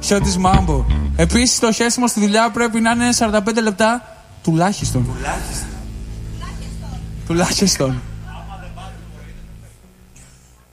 Χιώτης Μάμπο. Επίσης το χέσιμο στη δουλειά πρέπει να είναι 45 λεπτά τουλάχιστον. Τουλάχιστον.